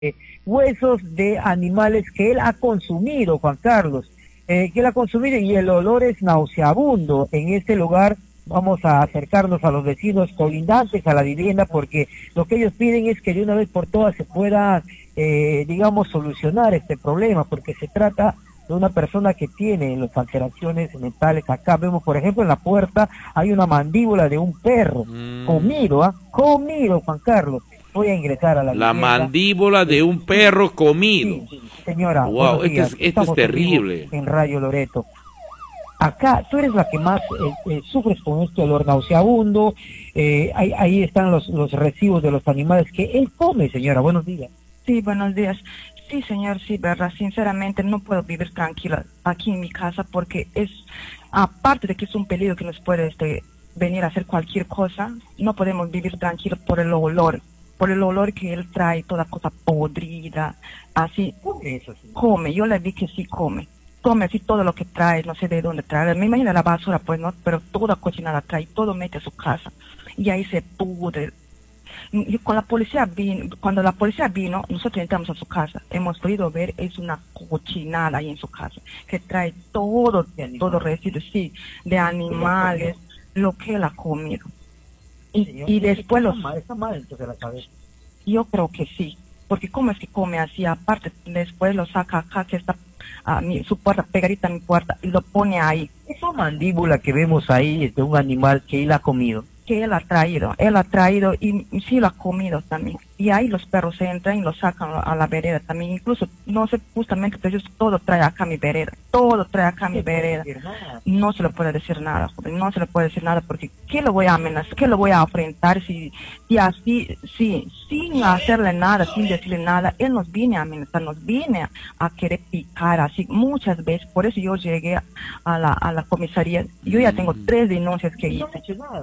huesos de animales que él ha consumido, Juan Carlos, que él ha consumido, y el olor es nauseabundo en este lugar. Vamos a acercarnos a los vecinos colindantes a la vivienda, porque lo que ellos piden es que de una vez por todas se pueda, digamos, solucionar este problema, porque se trata de una persona que tiene las alteraciones mentales. Acá vemos, por ejemplo, en la puerta hay una mandíbula de un perro, comido, comido, Juan Carlos. Voy a ingresar a la La vivienda. mandíbula de un perro comido. Sí, señora. Wow, esto es Estamos terrible. en Radio Loreto. Acá tú eres la que más sufres con este olor nauseabundo. Ahí están los recibos de los animales que él come, señora. Buenos días. Sí, buenos días. Sí, señor, sí, verdad. Sinceramente no puedo vivir tranquila aquí en mi casa, porque es, aparte de que es un peligro que nos puede venir a hacer cualquier cosa, no podemos vivir tranquilos por el olor que él trae, toda cosa podrida, así. Eso sí. Come, yo le vi que sí come así todo lo que trae, no sé de dónde trae, me imagino la basura, pues, ¿no? Pero toda cochinada trae, todo mete a su casa, y ahí se pudre. Y con la policía cuando la policía vino, nosotros entramos a su casa, hemos podido ver, es una cochinada ahí en su casa, que trae todo residuos, sí, de animales, lo que él ha comido. Y después está mal entonces la cabeza. Yo creo que sí, porque cómo es que come así, aparte después lo saca acá, que está su puerta, pegadita a mi puerta, y lo pone ahí. Esa mandíbula que vemos ahí es de un animal que él ha comido. Que él ha traído y sí lo ha comido también. Y ahí los perros entran y lo sacan a la vereda también. Incluso, no sé, justamente, pero todo trae acá a mi vereda. Todo trae acá a mi vereda. No se le puede decir nada, joven, no se le puede decir nada, porque ¿qué lo voy a amenazar? ¿Qué lo voy a enfrentar si así, sí, sin hacerle nada, sin decirle nada? Él nos viene a amenazar, nos viene a querer picar así muchas veces. Por eso yo llegué a la comisaría. Yo ya tengo 3 denuncias que hice.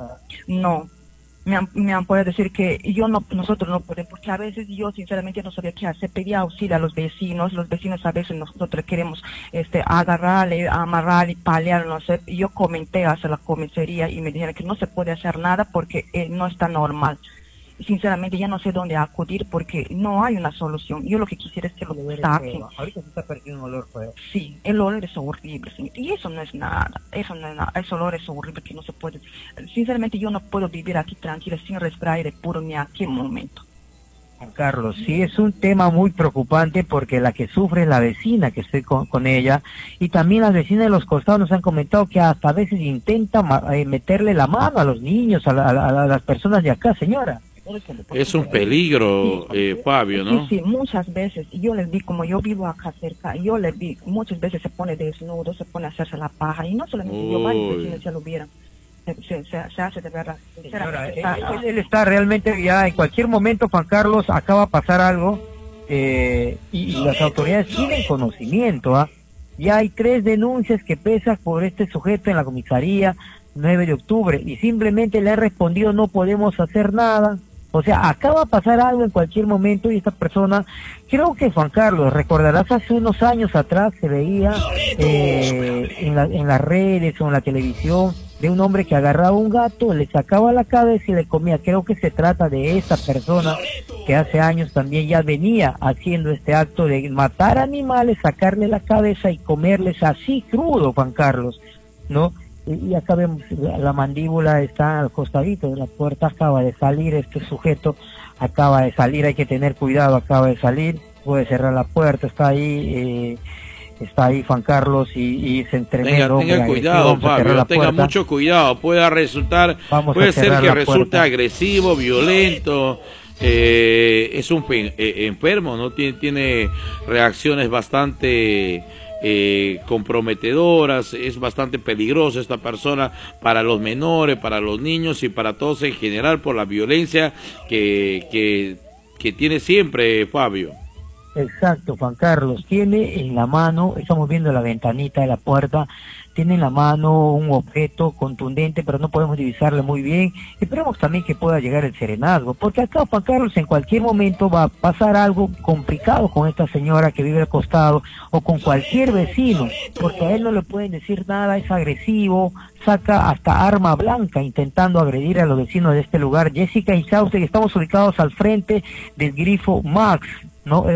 No, me han podido decir que nosotros no podemos, porque a veces yo sinceramente no sabía qué hacer, pedía auxilio a los vecinos a veces nosotros queremos agarrarle, amarrar y palear, no sé. Yo comenté hacia la comisaría y me dijeron que no se puede hacer nada porque no está normal. Sinceramente ya no sé dónde acudir, porque no hay una solución. Yo lo que quisiera es que lo saquen. Ahorita se está percibiendo un olor feo. Sí, el olor es horrible, señor. Y eso no es nada, ese olor es horrible que no se puede. Sinceramente yo no puedo vivir aquí tranquila sin respirar aire puro ni a qué momento. Juan Carlos, sí, es un tema muy preocupante, porque la que sufre es la vecina, que estoy con ella, y también las vecinas de los costados nos han comentado que hasta a veces intenta meterle la mano a los niños, a las personas de acá, señora. Es un peligro, Fabio, ¿no? Sí, muchas veces. Yo les vi, como yo vivo acá cerca, yo les vi, muchas veces se pone desnudo, se pone a hacerse la paja, y no solamente yo, varios vecinos ya lo vieron. Se hace de verdad. Señora, él está realmente ya en cualquier momento, Juan Carlos, acaba de pasar algo, y las autoridades tienen conocimiento, Ya hay 3 denuncias que pesan por este sujeto en la comisaría 9 de octubre, y simplemente le han respondido: no podemos hacer nada. O sea, acaba de pasar algo en cualquier momento, y esta persona, creo que, Juan Carlos, recordarás, hace unos años atrás se veía en las redes o en la televisión de un hombre que agarraba un gato, le sacaba la cabeza y le comía. Creo que se trata de esa persona que hace años también ya venía haciendo este acto de matar animales, sacarle la cabeza y comerles así crudo, Juan Carlos, ¿no? Y acá vemos la mandíbula está al costadito de la puerta, acaba de salir este sujeto, acaba de salir, hay que tener cuidado, acaba de salir, puede cerrar la puerta, está ahí Juan Carlos, y se entrenó. Tenga cuidado, Fabio, tenga mucho cuidado, puede ser que resulte agresivo, violento. Es un enfermo, ¿no? Tiene reacciones bastante comprometedoras, es bastante peligrosa esta persona para los menores, para los niños y para todos en general, por la violencia que tiene siempre, Fabio. Exacto, Juan Carlos, tiene en la mano, estamos viendo la ventanita de la puerta, tiene en la mano un objeto contundente, pero no podemos divisarle muy bien. Esperemos también que pueda llegar el serenazgo, porque acá, Juan Carlos, en cualquier momento va a pasar algo complicado con esta señora que vive al costado, o con cualquier vecino, porque a él no le pueden decir nada, es agresivo, saca hasta arma blanca intentando agredir a los vecinos de este lugar. Jessica y Sauce, estamos ubicados al frente del Grifo Max, ¿no?